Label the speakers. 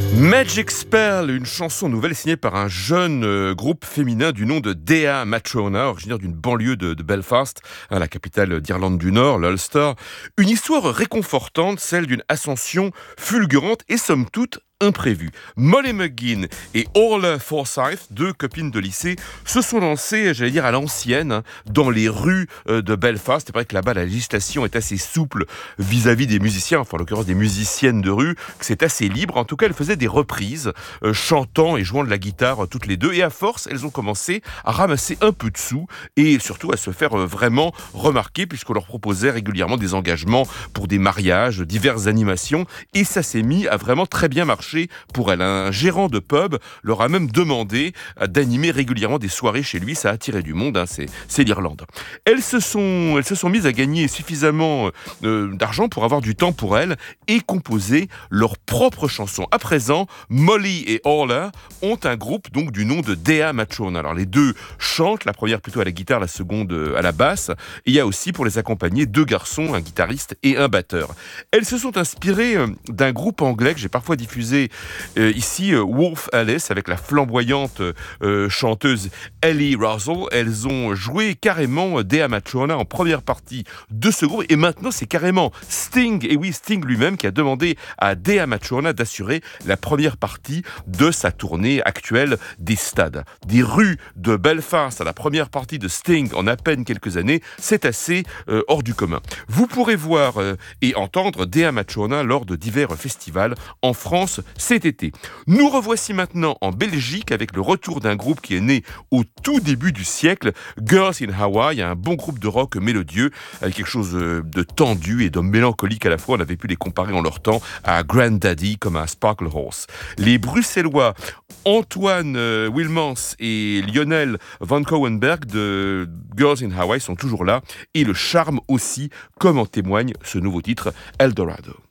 Speaker 1: Magic Spell, une chanson nouvelle signée par un jeune groupe féminin du nom de Dea Matrona, originaire d'une banlieue de Belfast, la capitale d'Irlande du Nord, l'Ulster. Une histoire réconfortante, celle d'une ascension fulgurante et somme toute imprévue. Molly McGuinn et Orla Forsyth, deux copines de lycée, se sont lancées, j'allais dire à l'ancienne, dans les rues de Belfast. C'est vrai que là-bas, la législation est assez souple vis-à-vis des musiciens, enfin en l'occurrence des musiciennes de rue, que c'est assez libre. En tout cas, elles faisaient des reprises, chantant et jouant de la guitare toutes les deux. Et à force, elles ont commencé à ramasser un peu de sous et surtout à se faire vraiment remarquer, puisqu'on leur proposait régulièrement des engagements pour des mariages, diverses animations. Et ça s'est mis à vraiment très bien marcher pour elle. Un gérant de pub leur a même demandé d'animer régulièrement des soirées chez lui. Ça a attiré du monde, c'est l'Irlande. Elles se sont mises à gagner suffisamment d'argent pour avoir du temps pour elles et composer leurs propres chansons. À présent, Molly et Orla ont un groupe donc du nom de Dea Matrona. Alors les deux chantent, la première plutôt à la guitare, la seconde à la basse. Et il y a aussi pour les accompagner deux garçons, un guitariste et un batteur. Elles se sont inspirées d'un groupe anglais que j'ai parfois diffusé ici, Wolf Alice, avec la flamboyante chanteuse Ellie Russell. Elles ont joué carrément Dea Matrona en première partie de ce groupe. Et maintenant, c'est carrément Sting, et oui, Sting lui-même, qui a demandé à Dea Matrona d'assurer la première partie de sa tournée actuelle des stades. Des rues de Belfast à la première partie de Sting en à peine quelques années, c'est assez hors du commun. Vous pourrez voir et entendre Dea Matrona lors de divers festivals en France cet été. Nous revoici maintenant en Belgique avec le retour d'un groupe qui est né au tout début du siècle, Girls in Hawaii, un bon groupe de rock mélodieux avec quelque chose de tendu et de mélancolique à la fois. On avait pu les comparer en leur temps à Grandaddy comme à Sparkle Horse. Les Bruxellois Antoine Wilmans et Lionel Van Cowenberg de Girls in Hawaii sont toujours là et le charme aussi, comme en témoigne ce nouveau titre Eldorado.